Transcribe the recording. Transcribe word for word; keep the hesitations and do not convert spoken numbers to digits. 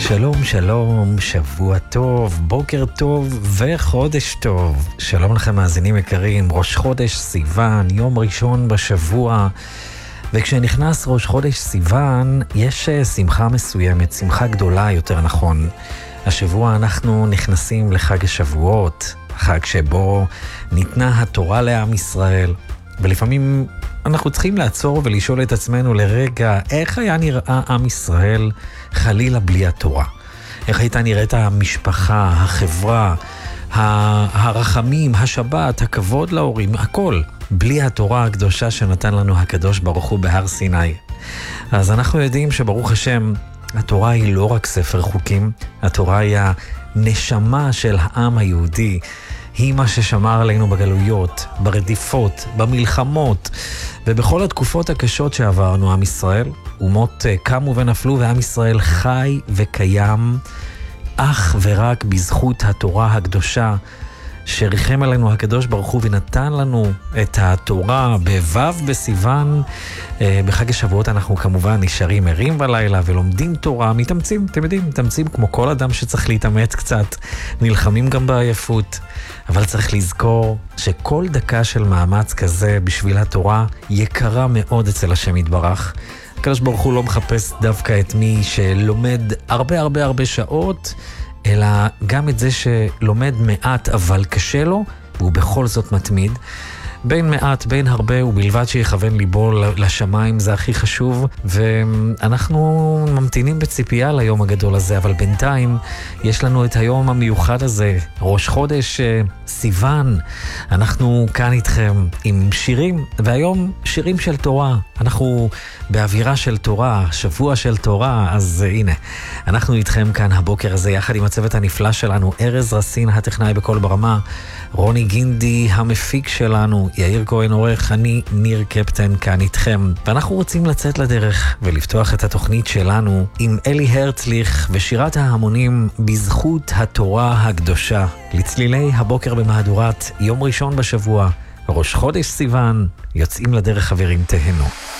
שלום, שלום, שבוע טוב, בוקר טוב וחודש טוב. שלום לכם מאזינים יקרים, ראש חודש סיוון, יום ראשון בשבוע. וכשנכנס ראש חודש סיוון, יש שמחה מסוימת, שמחה גדולה יותר נכון. השבוע אנחנו נכנסים לחג השבועות, חג שבו ניתנה התורה לעם ישראל. ולפעמים אנחנו צריכים לעצור ולשאול את עצמנו לרגע, איך היה נראה עם ישראל חלילה בלי התורה? איך הייתה נראית המשפחה, החברה, הרחמים, השבת, הכבוד להורים, הכל, בלי התורה הקדושה שנתן לנו הקדוש ברוך הוא בהר סיני. אז אנחנו יודעים שברוך השם, התורה היא לא רק ספר חוקים, התורה היא הנשמה של העם היהודי, היא מה ששמר עלינו בגלויות, ברדיפות, במלחמות, ובכל התקופות הקשות שעברנו עם ישראל. אומות קמו ונפלו, ועם ישראל חי וקיים אך ורק בזכות התורה הקדושה, שריחם עלינו הקדוש ברוך הוא ונתן לנו את התורה בו' בסיוון. בחג השבועות אנחנו כמובן נשארים ערים בלילה ולומדים תורה, מתאמצים, אתם יודעים, מתאמצים כמו כל אדם שצריך להתאמץ קצת, נלחמים גם בעייפות, אבל צריך לזכור שכל דקה של מאמץ כזה בשביל התורה יקרה מאוד אצל השם יתברך. הקדוש ברוך הוא לא מחפש דווקא את מי שלומד הרבה הרבה הרבה שעות, אלא גם את זה שלומד מעט אבל קשה לו, והוא בכל זאת מתמיד. בין מעט, בין הרבה, ובלבד שיכוון ליבו לשמיים, זה הכי חשוב. ואנחנו ממתינים בציפייה ליום הגדול הזה, אבל בינתיים יש לנו את היום המיוחד הזה, ראש חודש סיוון. אנחנו כאן איתכם עם שירים, והיום שירים של תורה. אנחנו באווירה של תורה, שבוע של תורה, אז הנה, אנחנו איתכם כאן הבוקר הזה, יחד עם הצוות הנפלא שלנו, ארז רסין, הטכנאי בכל ברמה, רוני גינדי, המפיק שלנו, יאיר כהן עורך, אני ניר קפטן כאן איתכם. ואנחנו רוצים לצאת לדרך ולפתוח את התוכנית שלנו עם אלי הרצליך ושירת ההמונים בזכות התורה הקדושה. לצלילי הבוקר במהדורת יום ראשון בשבוע, ראש חודש סיוון, יוצאים לדרך חברים, תהנו.